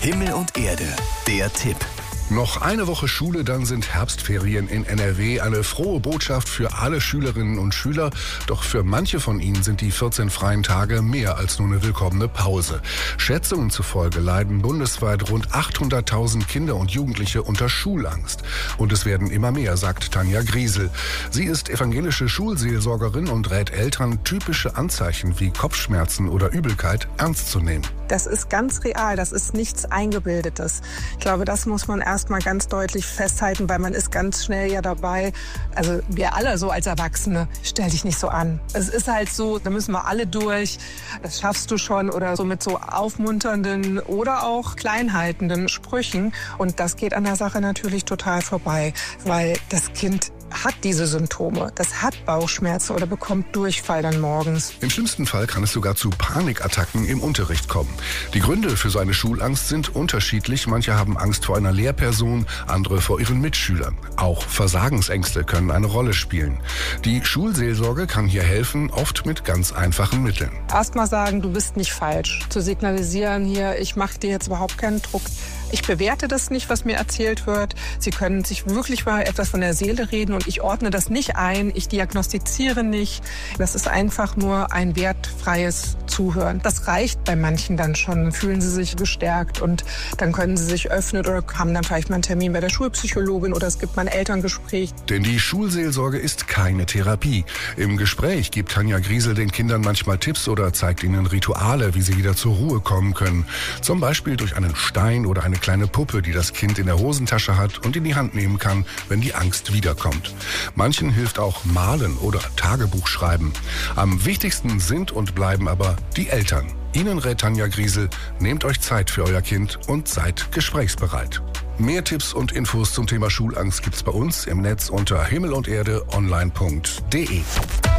Himmel und Erde, der Tipp. Noch eine Woche Schule, dann sind Herbstferien in NRW. Eine frohe Botschaft für alle Schülerinnen und Schüler. Doch für manche von ihnen sind die 14 freien Tage mehr als nur eine willkommene Pause. Schätzungen zufolge leiden bundesweit rund 800.000 Kinder und Jugendliche unter Schulangst. Und es werden immer mehr, sagt Tanja Griesel. Sie ist evangelische Schulseelsorgerin und rät Eltern, typische Anzeichen wie Kopfschmerzen oder Übelkeit ernst zu nehmen. Das ist ganz real, das ist nichts Eingebildetes. Ich glaube, das muss man erstmal ganz deutlich festhalten, weil man ist ganz schnell ja dabei. Also wir alle so als Erwachsene, stell dich nicht so an. Es ist halt so, da müssen wir alle durch, das schaffst du schon, oder so mit so aufmunternden oder auch kleinhaltenden Sprüchen. Und das geht an der Sache natürlich total vorbei, weil das Kind hat diese Symptome, das hat Bauchschmerzen oder bekommt Durchfall dann morgens. Im schlimmsten Fall kann es sogar zu Panikattacken im Unterricht kommen. Die Gründe für so eine Schulangst sind unterschiedlich. Manche haben Angst vor einer Lehrperson, andere vor ihren Mitschülern. Auch Versagensängste können eine Rolle spielen. Die Schulseelsorge kann hier helfen, oft mit ganz einfachen Mitteln. Erstmal sagen, du bist nicht falsch. Zu signalisieren hier, ich mache dir jetzt überhaupt keinen Druck. Ich bewerte das nicht, was mir erzählt wird. Sie können sich wirklich mal etwas von der Seele reden und ich ordne das nicht ein. Ich diagnostiziere nicht. Das ist einfach nur ein wertfreies Zuhören. Das reicht bei manchen dann schon. Dann fühlen sie sich gestärkt und dann können sie sich öffnen oder haben dann vielleicht mal einen Termin bei der Schulpsychologin oder es gibt mal ein Elterngespräch. Denn die Schulseelsorge ist keine Therapie. Im Gespräch gibt Tanja Griesel den Kindern manchmal Tipps oder zeigt ihnen Rituale, wie sie wieder zur Ruhe kommen können. Zum Beispiel durch einen Stein oder eine kleine Puppe, die das Kind in der Hosentasche hat und in die Hand nehmen kann, wenn die Angst wiederkommt. Manchen hilft auch Malen oder Tagebuch schreiben. Am wichtigsten sind und bleiben aber die Eltern. Ihnen rät Tanja Griesel, nehmt euch Zeit für euer Kind und seid gesprächsbereit. Mehr Tipps und Infos zum Thema Schulangst gibt's bei uns im Netz unter himmelunderde-online.de.